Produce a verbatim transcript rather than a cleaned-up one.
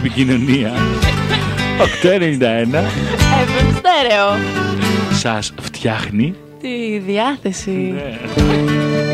επικοινωνία. οκτώ ενενήντα ένα εφ εμ Στέρεο. σας φτιάχνει Τη διάθεση. ναι.